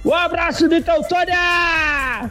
Um abraço de Teutônia!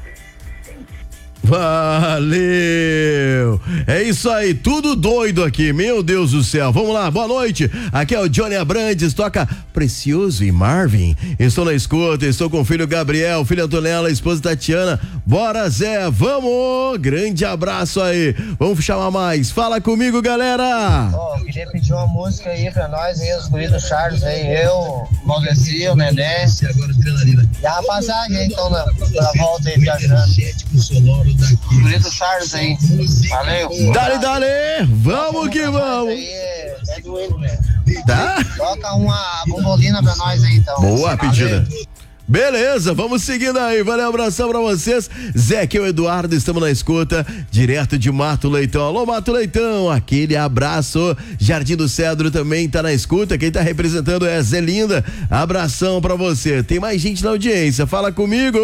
Valeu! É isso aí, tudo doido aqui, meu Deus do céu. Vamos lá, boa noite. Aqui é o Johnny Abrantes, toca Precioso e Marvin. Estou na escuta, estou com o filho Gabriel, filha Antonella, esposa Tatiana. Bora, Zé, vamos! Grande abraço aí. Vamos chamar mais. Fala comigo, galera! Queria pedir uma música aí pra nós, aí, os guris do Charles aí, eu, o Valdeci, o Nenê. E a rapaziada aí, então, na volta aí, viajando. Os guris do Charles aí. Valeu. Dale, vamos que vamos. Aí, é doido, né? Tá? Toca uma bombolina pra nós aí, então. Boa pedida. Beleza, vamos seguindo aí, valeu, abração pra vocês. Zé, aqui é o Eduardo, estamos na escuta, direto de Mato Leitão. Alô, Mato Leitão, aquele abraço. Jardim do Cedro também tá na escuta, quem tá representando é Zé Linda, abração pra você. Tem mais gente na audiência, fala comigo.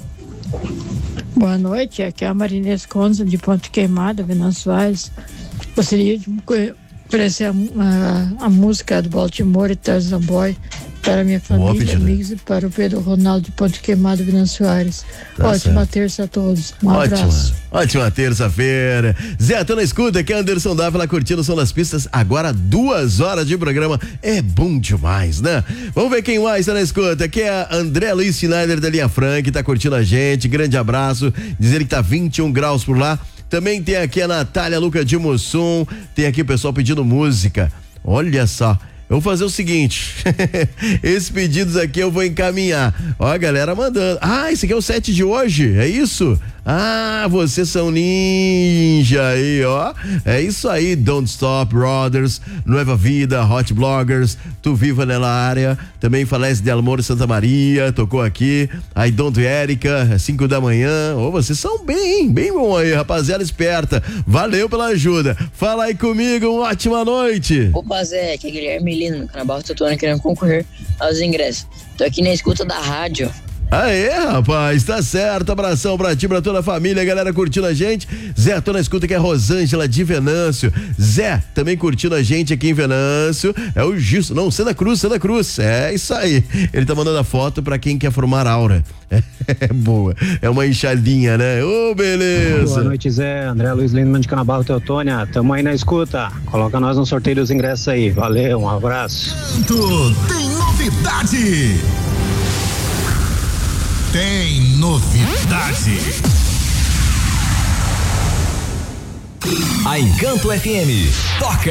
Boa noite, aqui é a Marinês Conza de Ponte Queimada, Venâncio Soares. Gostaria de oferecer a música do Baltimore e Tarzan Boy para minha família, amigos e para o Pedro Ronaldo de Ponte Queimada, Venâncio Soares. Ótima terça a todos. Um abraço. Ótima terça-feira. Zé, tô na escuta, aqui é Anderson Dávila curtindo o som das pistas. Agora 2 horas de programa. É bom demais, né? Vamos ver quem mais tá na escuta. Aqui é a André Luiz Schneider da Linha Frank, tá curtindo a gente. Grande abraço. Dizer que tá 21 graus por lá. Também tem aqui a Natália Luca de Mussum. Tem aqui o pessoal pedindo música. Olha só. Eu vou fazer o seguinte, esses pedidos aqui eu vou encaminhar. Ó, a galera mandando. Ah, esse aqui é o set de hoje, é isso? Ah, vocês são ninja aí, ó. É isso aí, Don't Stop, Brothers, Nueva Vida, Hot Bloggers, Tu Viva Nela Área, também Falece de Amor Santa Maria, tocou aqui. Aí Don't Érica, 5 da manhã. Ô, vocês são bem bom aí, rapaziada esperta. Valeu pela ajuda. Fala aí comigo, uma ótima noite. Opa, Zé, aqui é Guilherme Lino, no Canabal Tatuana, querendo concorrer aos ingressos. Tô aqui na escuta da rádio. Aê, rapaz, tá certo, abração pra ti, pra toda a família, galera curtindo a gente. Zé, tô na escuta que é Rosângela de Venâncio. Zé, também curtindo a gente aqui em Venâncio, é o Gilson, não, Santa Cruz, é isso aí. Ele tá mandando a foto pra quem quer formar aura. É boa, é uma enxadinha, né? Ô, beleza. Boa noite, Zé, André Luiz Lindman de Canabal, Teutônia, tamo aí na escuta, coloca nós no sorteio dos ingressos aí, valeu, um abraço. Tem novidade! Tem novidade. A Encanto FM toca